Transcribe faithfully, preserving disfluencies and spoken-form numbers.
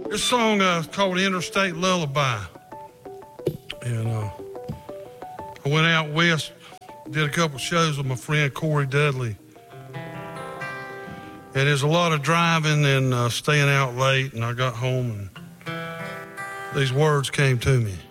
This song uh, is called Interstate Lullaby. And uh, I went out west, did a couple shows with my friend Corey Dudley. And there's a lot of driving and uh, staying out late, and I got home and these words came to me.